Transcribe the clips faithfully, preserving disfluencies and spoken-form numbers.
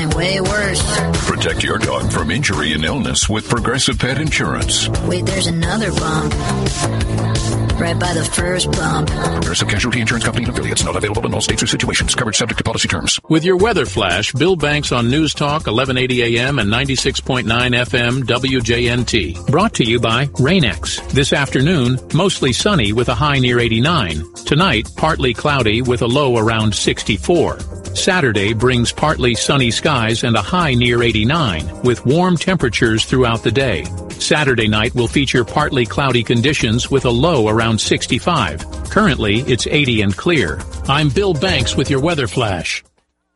something way worse. Protect your dog from injury and illness with Progressive Pet Insurance. Wait, there's another bump. Right by the first bump. Progressive Casualty Insurance Company and affiliates. Not available in all states or situations. Coverage subject to policy terms. With your weather flash, Bill Banks on News Talk, eleven eighty A M and ninety-six point nine F M W J N T. Brought to you by Rain-X. This afternoon, mostly sunny with a high near eighty-nine. Tonight, partly cloudy with a low around sixty-four. Saturday brings partly sunny skies and a high near eighty-nine, with warm temperatures throughout the day. Saturday night will feature partly cloudy conditions with a low around sixty-five. Currently, it's eighty and clear. I'm Bill Banks with your weather flash.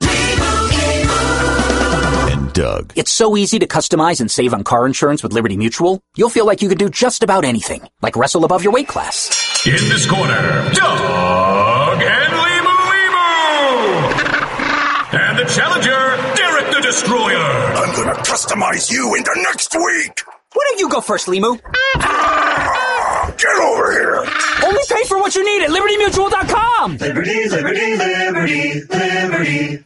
And Doug. It's so easy to customize and save on car insurance with Liberty Mutual. You'll feel like you can do just about anything, like wrestle above your weight class. In this corner, Doug and Limu Limu! And the challenger, Derek the Destroyer! I'm gonna customize you into next week! Why don't you go first, Limu? Ah, get over here! Only pay for what you need at Liberty Mutual dot com! Liberty, Liberty, Liberty, Liberty.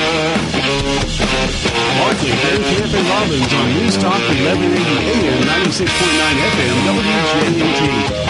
Barkley, Camp and Robbins on News Talk eleven eighty A M, ninety-six point nine F M, W J N T.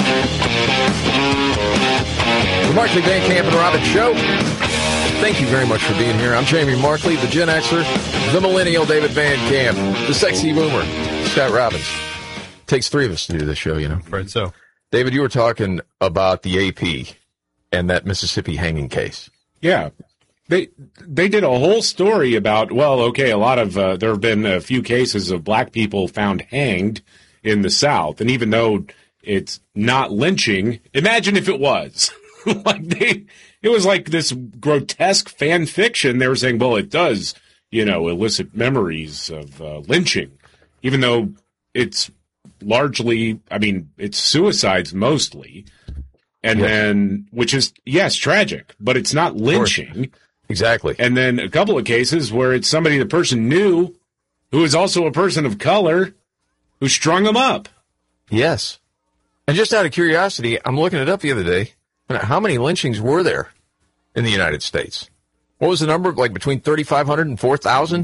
The Markley, Van Camp and Robbins Show. Thank you very much for being here. I'm Jamie Markley, the Gen Xer, the Millennial David Van Camp, the Sexy Boomer, Scott Robbins. Takes three of us to do this show, you know. Right, so. David, you were talking about the A P and that Mississippi hanging case. Yeah. They they did a whole story about, well, okay, a lot of, uh, there have been a few cases of black people found hanged in the South. And even though it's not lynching, imagine if it was. like they, it was like this grotesque fan fiction. They were saying, well, it does, you know, elicit memories of uh, lynching, even though it's largely, I mean, it's suicides mostly. And yeah. then, which is, yes, tragic, but it's not lynching. Exactly. And then a couple of cases where it's somebody the person knew who is also a person of color who strung them up. Yes. And just out of curiosity, I'm looking it up the other day. How many lynchings were there in the United States? What was the number? Like between thirty-five hundred and four thousand?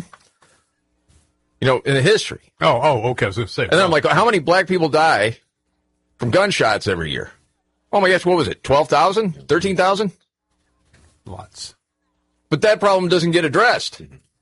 You know, in the history. Oh, oh, okay. I was going to say. And then I'm like, how many black people die from gunshots every year? Oh, my gosh, what was it? twelve thousand? thirteen thousand? Lots. But that problem doesn't get addressed.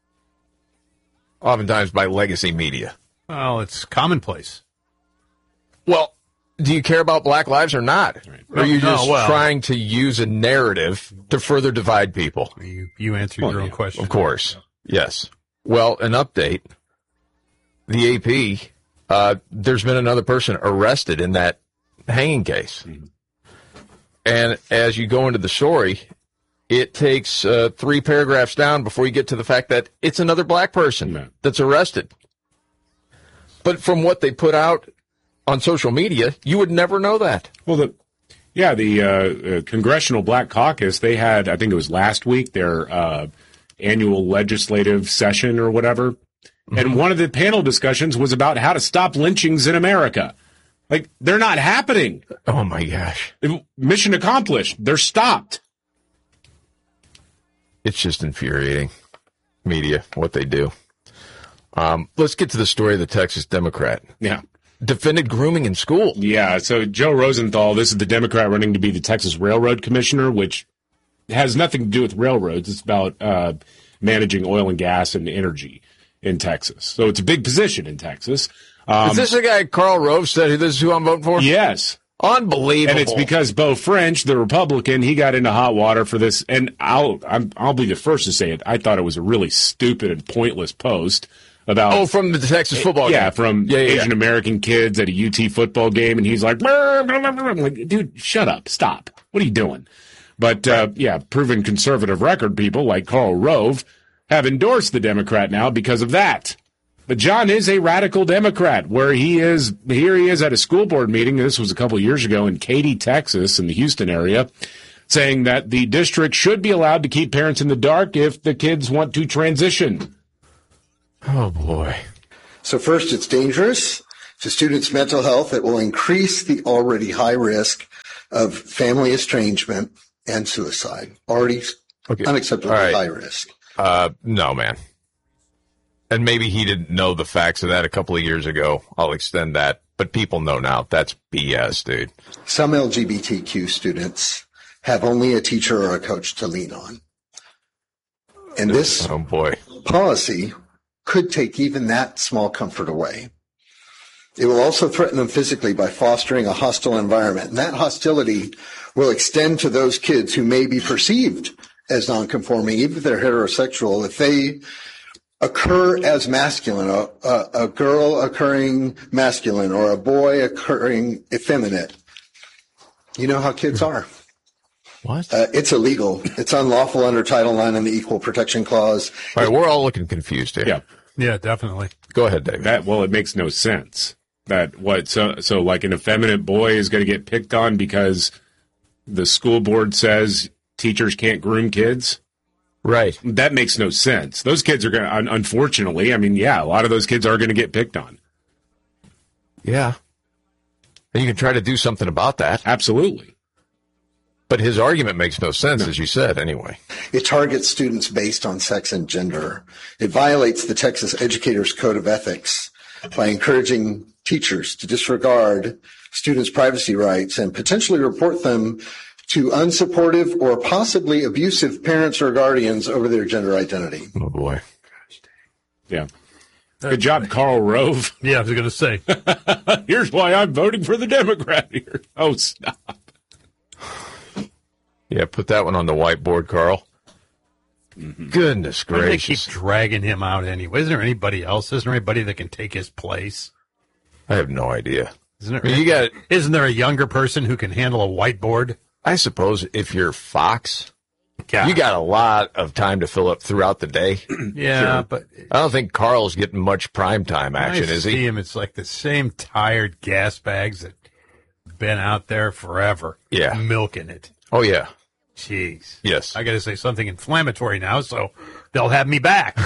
Oftentimes by legacy media. Well, it's commonplace. Well, do you care about black lives or not? Right. Or are you just no, well, trying to use a narrative to further divide people? You, you answered well, your own yeah, question. Of course. Yes. Well, an update. The A P, uh, there's been another person arrested in that hanging case. Mm-hmm. And as you go into the story, it takes uh, three paragraphs down before you get to the fact that it's another black person mm-hmm. that's arrested. But from what they put out on social media, you would never know that. Well, the yeah, the uh, uh, Congressional Black Caucus, they had, I think it was last week, their uh, annual legislative session or whatever. Mm-hmm. And one of the panel discussions was about how to stop lynchings in America. Like, they're not happening. Oh, my gosh. Mission accomplished. They're stopped. It's just infuriating. Media, what they do. Um, let's get to the story of the Texas Democrat. Yeah. Defended grooming in school. Yeah, so Joe Rosenthal, this is the Democrat running to be the Texas Railroad Commissioner, which has nothing to do with railroads. It's about uh, managing oil and gas and energy in Texas. So it's a big position in Texas. Um, is this the guy Karl Rove said this is who I'm voting for? Yes. Unbelievable. And it's because Beau French, the Republican, he got into hot water for this. And I'll I'm, I'll be the first to say it. I thought it was a really stupid and pointless post. About, oh, from the Texas football yeah, game. From yeah, yeah, Asian American kids at a U T football game, and he's like, blah, blah, blah, blah. I'm like, dude, shut up, stop. What are you doing? But, uh, yeah, proven conservative record people like Karl Rove have endorsed the Democrat now because of that. But John is a radical Democrat, where he is, here he is at a school board meeting, this was a couple of years ago in Katy, Texas, in the Houston area, saying that the district should be allowed to keep parents in the dark if the kids want to transition. Oh, boy. So first, it's dangerous to students' mental health. It will increase the already high risk of family estrangement and suicide. Already okay. unacceptably right. high risk. Uh, no, man. And maybe he didn't know the facts of that a couple of years ago. I'll extend that. But people know now. That's B S, dude. Some L G B T Q students have only a teacher or a coach to lean on. And this oh boy. policy could take even that small comfort away. It will also threaten them physically by fostering a hostile environment. And that hostility will extend to those kids who may be perceived as nonconforming, even if they're heterosexual. If they occur as masculine, a, a, a girl occurring masculine or a boy occurring effeminate, you know how kids are. What? Uh, it's illegal. It's unlawful under Title nine and the Equal Protection Clause. All right, we're all looking confused here. Yeah. Yeah, definitely. Go ahead, David. That, well, it makes no sense. That what so so like an effeminate boy is going to get picked on because the school board says teachers can't groom kids? Right. That makes no sense. Those kids are going to, unfortunately, I mean, yeah, a lot of those kids are going to get picked on. Yeah. And you can try to do something about that. Absolutely. But his argument makes no sense, no. as you said, anyway. It targets students based on sex and gender. It violates the Texas Educators Code of Ethics by encouraging teachers to disregard students' privacy rights and potentially report them to unsupportive or possibly abusive parents or guardians over their gender identity. Oh, boy. Yeah. Good job, Karl Rove. Yeah, I was going to say. Here's why I'm voting for the Democrat here. Oh, stop. Yeah, put that one on the whiteboard, Carl. Mm-hmm. Goodness gracious. Why do they keep dragging him out anyway? Isn't there anybody else? Isn't there anybody that can take his place? I have no idea. Isn't there, I mean, you got, isn't there a younger person who can handle a whiteboard? I suppose if you're Fox, yeah. you got a lot of time to fill up throughout the day. Yeah, sure. but I don't think Carl's getting much primetime action, I is see he? Him, it's like the same tired gas bags that been out there forever. Yeah. Milking it. Oh, yeah. Jeez. Yes. I got to say something inflammatory now, so they'll have me back.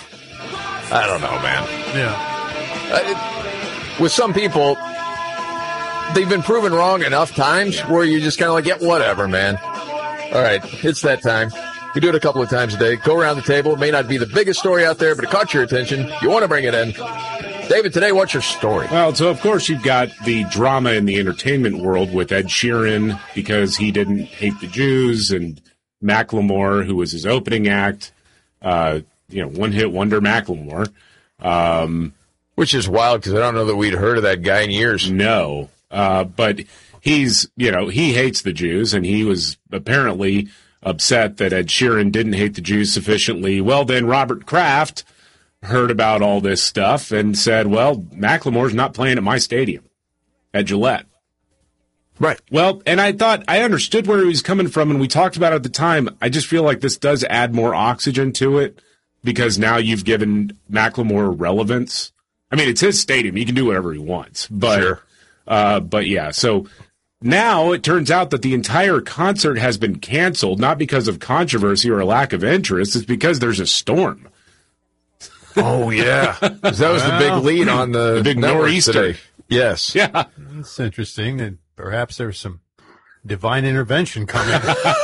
I don't know, man. Yeah. Uh, it, with some people, they've been proven wrong enough times where you just kind of like, yeah, whatever, man. All right, it's that time. We do it a couple of times a day. Go around the table. It may not be the biggest story out there, but it caught your attention. You want to bring it in. David, today, what's your story? Well, so, of course, you've got the drama in the entertainment world with Ed Sheeran because he didn't hate the Jews, and Macklemore, who was his opening act, uh, you know, one-hit wonder Macklemore. Um, Which is wild because I don't know that we'd heard of that guy in years. No, uh, but he's, you know, he hates the Jews, and he was apparently upset that Ed Sheeran didn't hate the Jews sufficiently. Well, then Robert Kraft heard about all this stuff and said, well, Macklemore's not playing at my stadium at Gillette. Right. Well, and I thought I understood where he was coming from, and we talked about it at the time. I just feel like this does add more oxygen to it because now you've given Macklemore relevance. I mean, it's his stadium. He can do whatever he wants. But, sure. uh, but yeah, so now it turns out that the entire concert has been canceled, not because of controversy or a lack of interest. It's because there's a storm. Oh, yeah. That was well, the big lead on the, the big nor'easter today. Yes. Yeah. It's interesting that perhaps there's some divine intervention coming.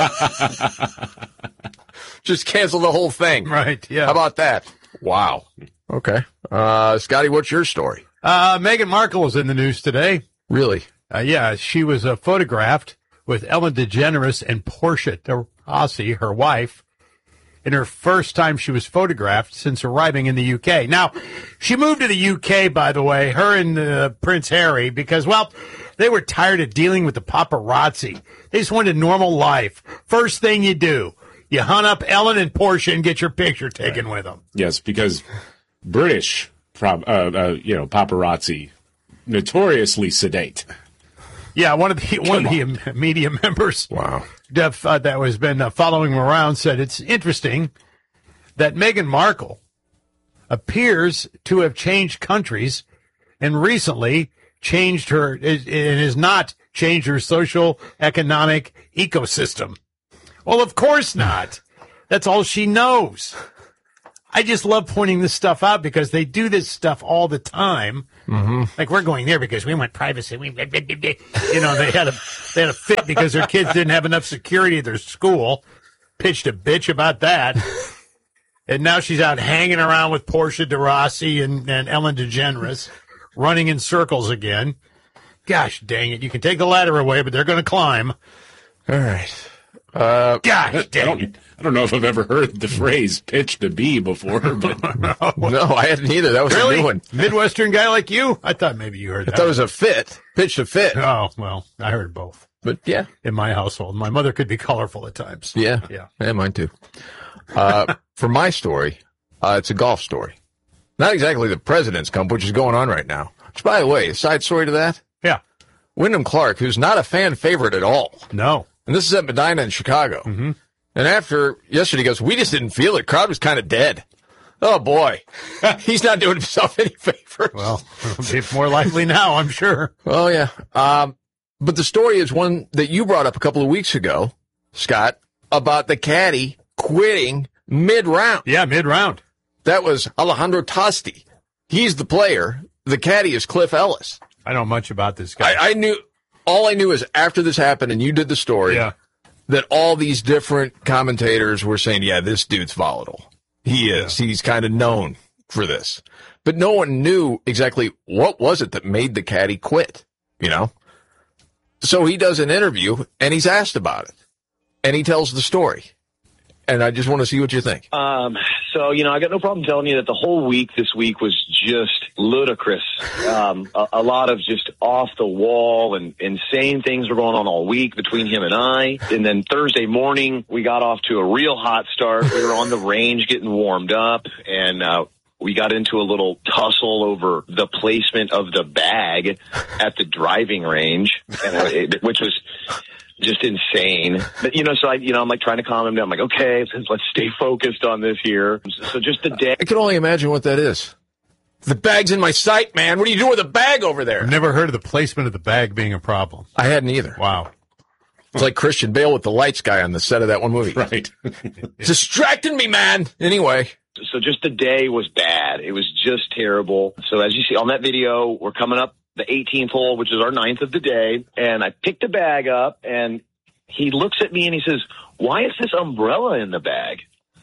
Just cancel the whole thing. Right, yeah. How about that? Wow. Okay. Uh, Scotty, what's your story? Uh, Meghan Markle was in the news today. Really? Uh, yeah, she was uh, photographed with Ellen DeGeneres and Portia de Rossi, her wife, in her first time she was photographed since arriving in the U K. Now, she moved to the U K, by the way, her and uh, Prince Harry, because, well, they were tired of dealing with the paparazzi. They just wanted a normal life. First thing you do, you hunt up Ellen and Portia and get your picture taken right with them. Yes, because British, uh, uh, you know, paparazzi, notoriously sedate. Yeah, one of the one of the media members, wow, Def, uh, that has been uh, following him around, said it's interesting that Meghan Markle appears to have changed countries and recently changed her and has not changed her social economic ecosystem. Well, of course not. That's all she knows. I just love pointing this stuff out because they do this stuff all the time. Mm-hmm. Like, we're going there because we want privacy. We, you know, they had a they had a fit because their kids didn't have enough security at their school. Pitched a bitch about that. And now she's out hanging around with Portia de Rossi and, and Ellen DeGeneres, running in circles again. Gosh dang it. You can take the ladder away, but they're going to climb. All right. Uh, Gosh dang I don't, it. I don't know if I've ever heard the phrase pitch to be before. But no, I hadn't either. That was really? a new one. Midwestern guy like you? I thought maybe you heard that. I thought it was a fit. Pitch to fit. Oh, well, I heard both. But yeah. In my household. My mother could be colorful at times. Yeah. Yeah. Yeah, mine too. Uh, for my story, uh, it's a golf story. Not exactly the President's Cup, which is going on right now. Which, by the way, a side story to that. Yeah. Wyndham Clark, who's not a fan favorite at all. No. And this is at Medina in Chicago. Mm-hmm. And after yesterday, he goes, we just didn't feel it. Crowd was kind of dead. Oh, boy. He's not doing himself any favors. Well, it's more likely now, I'm sure. Oh, yeah. Um, but the story is one that you brought up a couple of weeks ago, Scott, about the caddy quitting mid-round. Yeah, mid-round. That was Alejandro Tosti. He's the player. The caddy is Cliff Ellis. I don't know much about this guy. I, I knew, all I knew is after this happened and you did the story, yeah. that all these different commentators were saying, yeah, this dude's volatile. He is. Yeah. He's kind of known for this. But no one knew exactly what was it that made the caddy quit, you know? So he does an interview and he's asked about it. And he tells the story. And I just want to see what you think. Um, so, you know, I got no problem telling you that the whole week this week was just ludicrous. Um, a, a lot of just off the wall and insane things were going on all week between him and I. And then Thursday morning, we got off to a real hot start. We were on the range getting warmed up, and uh, we got into a little tussle over the placement of the bag at the driving range, and it, which was just insane. But, you know, so I, you know, I'm like trying to calm him down. I'm like, okay, let's stay focused on this here. So just the day. I can only imagine what that is. The bag's in my sight, man. What are you doing with the bag over there? I've never heard of the placement of the bag being a problem. I hadn't either. Wow. It's like Christian Bale with the lights guy on the set of that one movie. Right. Distracting me, man. Anyway. So just the day was bad. It was just terrible. So as you see on that video, we're coming up the eighteenth hole, which is our ninth of the day, and I picked the bag up, and he looks at me and he says, why is this umbrella in the bag?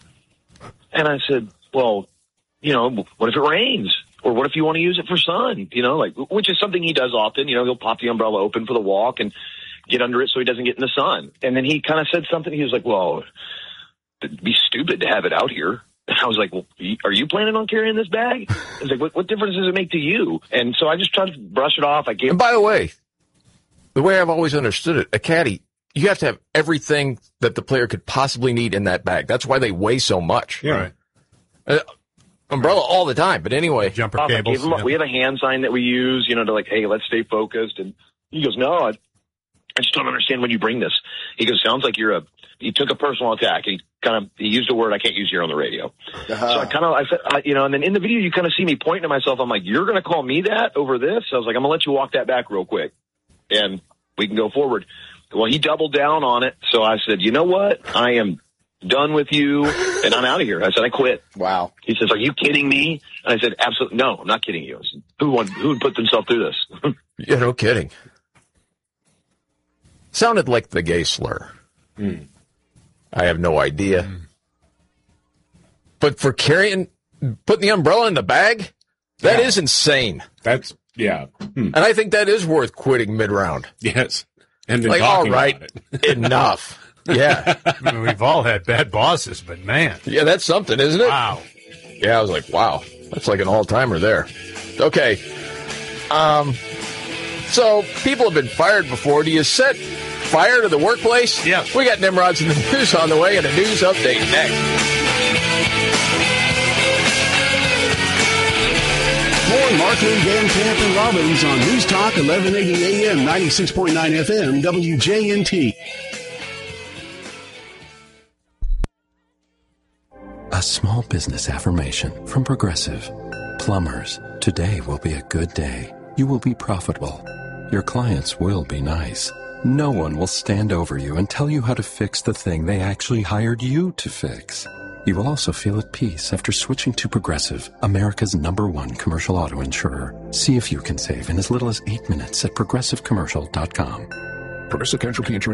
And I said, well, you know, what if it rains? Or what if you want to use it for sun? You know, like, which is something he does often. You know, he'll pop the umbrella open for the walk and get under it so he doesn't get in the sun. And then he kind of said something. He was like, well, it'd be stupid to have it out here. And I was like, well, are you planning on carrying this bag? I was like, what, what difference does it make to you? And so I just tried to brush it off. I gave. And by the way, the way I've always understood it, a caddy, you have to have everything that the player could possibly need in that bag. That's why they weigh so much. Yeah. Right. Uh, umbrella all the time. But anyway. Jumper off, cables. Him, yeah. We have a hand sign that we use, you know, to like, hey, let's stay focused. And he goes, no, I, I just don't understand when you bring this. He goes, sounds like you're a, he took a personal attack. He kind of, he used a word I can't use here on the radio. Uh-huh. So I kind of, I said, I, you know, and then in the video, you kind of see me pointing to myself. I'm like, you're going to call me that over this? So I was like, I'm going to let you walk that back real quick and we can go forward. Well, he doubled down on it. So I said, you know what? I am done with you and I'm out of here. I said, I quit. Wow. He says, are you kidding me? And I said, absolutely. No, I'm not kidding you. I said, who would, who would put themselves through this? Yeah, no kidding. Sounded like the gay slur. Mm. I have no idea. Mm. But for carrying, putting the umbrella in the bag, that yeah. is insane. That's, yeah. Hmm. And I think that is worth quitting mid-round. Yes. And then like, all right, enough. Yeah. I mean, we've all had bad bosses, but man. Yeah, that's something, isn't it? Wow. Yeah, I was like, wow, that's like an all-timer there. Okay. Um. So people have been fired before. Do you set fire to the workplace? Yeah. We got Nimrods in the news on the way and a news update next. More Markley, Van Camp, and Robbins on News Talk, eleven eighty A M, ninety-six point nine F M, W J N T. A small business affirmation from Progressive. Plumbers, today will be a good day. You will be profitable. Your clients will be nice. No one will stand over you and tell you how to fix the thing they actually hired you to fix. You will also feel at peace after switching to Progressive, America's number one commercial auto insurer. See if you can save in as little as eight minutes at progressive commercial dot com. Progressive Casualty Insurance